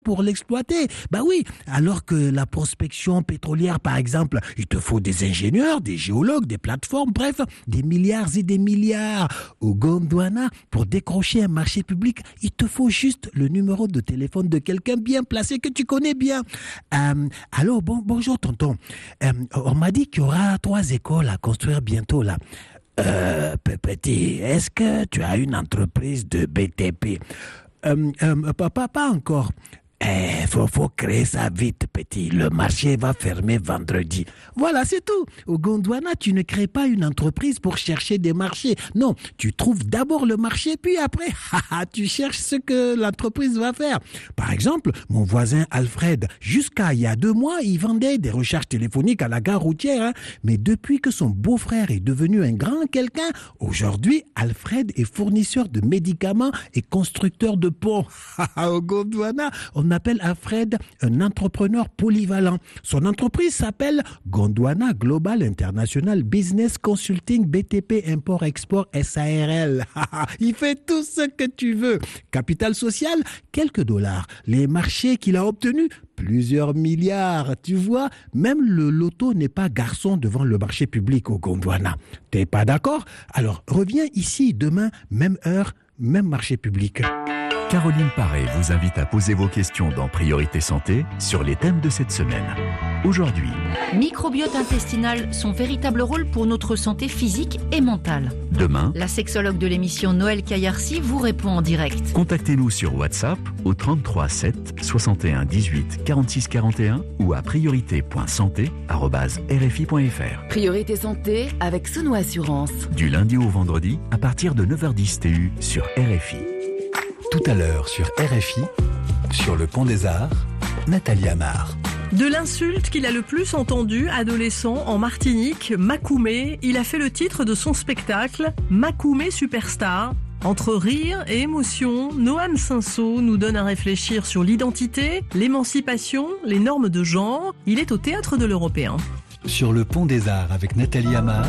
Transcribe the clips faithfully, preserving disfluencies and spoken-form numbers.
pour l'exploiter. Bah oui, alors que la prospection pétrolière, par exemple, il te faut des ingénieurs, des géologues, des plateformes, bref, des milliards et des milliards. Au Gondwana, pour décrocher un marché public, il te faut juste le numéro de téléphone de quelqu'un bien placé que tu connais bien. Euh, alors, bon, bonjour tonton. Euh, on m'a dit qu'il y aura trois écoles à construire bientôt là. Euh, petit, est-ce que tu as une entreprise de B T P? Euh, euh, pas, pas encore. Eh, faut, faut créer ça vite, petit. Le marché va fermer vendredi. Voilà, c'est tout. Au Gondwana, tu ne crées pas une entreprise pour chercher des marchés. Non, tu trouves d'abord le marché, puis après, tu cherches ce que l'entreprise va faire. Par exemple, mon voisin Alfred, jusqu'à il y a deux mois, il vendait des recharges téléphoniques à la gare routière. Hein. Mais depuis que son beau-frère est devenu un grand quelqu'un, aujourd'hui, Alfred est fournisseur de médicaments et constructeur de ponts. Au Gondwana, on On appelle Alfred un entrepreneur polyvalent. Son entreprise s'appelle Gondwana Global International Business Consulting B T P Import-Export S A R L. Il fait tout ce que tu veux. Capital social, quelques dollars. Les marchés qu'il a obtenus, plusieurs milliards. Tu vois, même le loto n'est pas garçon devant le marché public au Gondwana. T'es pas d'accord? Alors reviens ici demain, même heure, même marché public. Caroline Paré vous invite à poser vos questions dans Priorité Santé sur les thèmes de cette semaine. Aujourd'hui, microbiote intestinal, son véritable rôle pour notre santé physique et mentale. Demain, la sexologue de l'émission Noël Kayarsi vous répond en direct. Contactez-nous sur WhatsApp au trente-trois sept soixante et un dix-huit quarante-six quarante et un ou à priorité point santé arobase r f i point f r. Priorité Santé avec Sono Assurance. Du lundi au vendredi à partir de neuf heures dix T U sur R F I. Tout à l'heure sur R F I, sur le Pont des Arts, Nathalie Amar. De l'insulte qu'il a le plus entendue, adolescent, en Martinique, Makoumé, il a fait le titre de son spectacle, Makoumé Superstar. Entre rire et émotion, Noam Cinceau nous donne à réfléchir sur l'identité, l'émancipation, les normes de genre. Il est au Théâtre de l'Européen. Sur le Pont des Arts avec Nathalie Amar.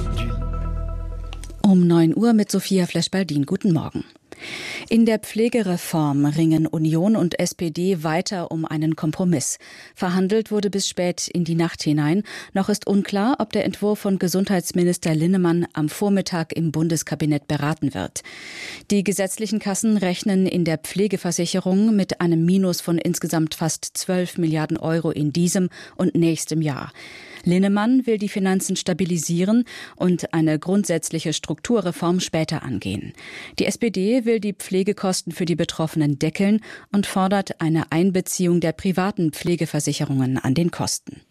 Um neun Uhr mit Sophia Flesch-Baldin. Guten Morgen. In der Pflegereform ringen Union und S P D weiter um einen Kompromiss. Verhandelt wurde bis spät in die Nacht hinein. Noch ist unklar, ob der Entwurf von Gesundheitsminister Linnemann am Vormittag im Bundeskabinett beraten wird. Die gesetzlichen Kassen rechnen in der Pflegeversicherung mit einem Minus von insgesamt fast zwölf Milliarden Euro in diesem und nächstem Jahr. Linnemann will die Finanzen stabilisieren und eine grundsätzliche Strukturreform später angehen. Die S P D will die Pflegekosten für die Betroffenen deckeln und fordert eine Einbeziehung der privaten Pflegeversicherungen an den Kosten.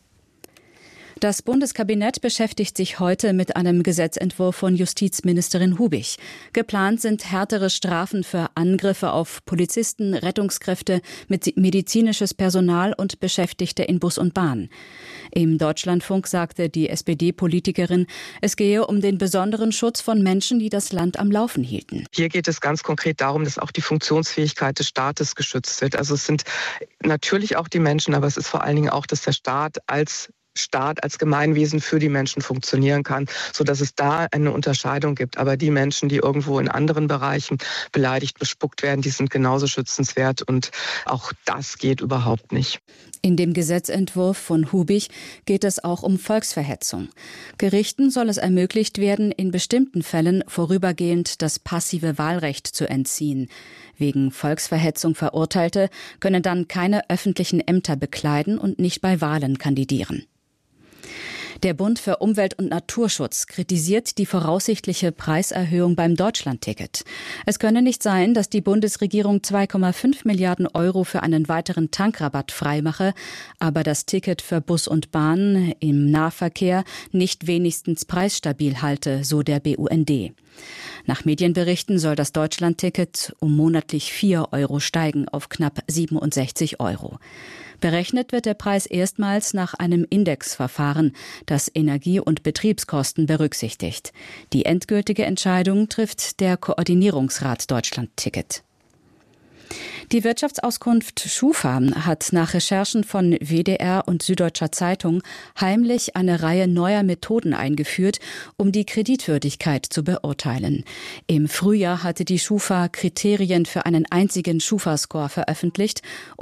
Das Bundeskabinett beschäftigt sich heute mit einem Gesetzentwurf von Justizministerin Hubich. Geplant sind härtere Strafen für Angriffe auf Polizisten, Rettungskräfte, medizinisches Personal und Beschäftigte in Bus und Bahn. Im Deutschlandfunk sagte die S P D-Politikerin, es gehe um den besonderen Schutz von Menschen, die das Land am Laufen hielten. Hier geht es ganz konkret darum, dass auch die Funktionsfähigkeit des Staates geschützt wird. Also es sind natürlich auch die Menschen, aber es ist vor allen Dingen auch, dass der Staat als Staat als Gemeinwesen für die Menschen funktionieren kann, sodass es da eine Unterscheidung gibt. Aber die Menschen, die irgendwo in anderen Bereichen beleidigt, bespuckt werden, die sind genauso schützenswert und auch das geht überhaupt nicht. In dem Gesetzentwurf von Hubich geht es auch um Volksverhetzung. Gerichten soll es ermöglicht werden, in bestimmten Fällen vorübergehend das passive Wahlrecht zu entziehen. Wegen Volksverhetzung Verurteilte können dann keine öffentlichen Ämter bekleiden und nicht bei Wahlen kandidieren. Der Bund für Umwelt und Naturschutz kritisiert die voraussichtliche Preiserhöhung beim Deutschlandticket. Es könne nicht sein, dass die Bundesregierung zwei Komma fünf Milliarden Euro für einen weiteren Tankrabatt freimache, aber das Ticket für Bus und Bahn im Nahverkehr nicht wenigstens preisstabil halte, so der B U N D. Nach Medienberichten soll das Deutschlandticket um monatlich vier Euro steigen auf knapp siebenundsechzig Euro. Berechnet wird der Preis erstmals nach einem Indexverfahren, das Energie- und Betriebskosten berücksichtigt. Die endgültige Entscheidung trifft der Koordinierungsrat Deutschlandticket. Die Wirtschaftsauskunft Schufa hat nach Recherchen von W D R und Süddeutscher Zeitung heimlich eine Reihe neuer Methoden eingeführt, um die Kreditwürdigkeit zu beurteilen. Im Frühjahr hatte die Schufa Kriterien für einen einzigen Schufa-Score veröffentlicht